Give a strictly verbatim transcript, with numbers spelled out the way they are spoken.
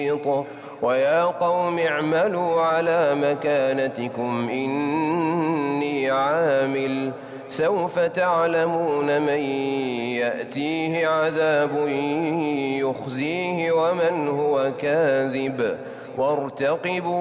ويا قوم اعملوا على مكانتكم إني عامل سوف تعلمون من يأتيه عذاب يخزيه ومن هو كاذب وارتقبوا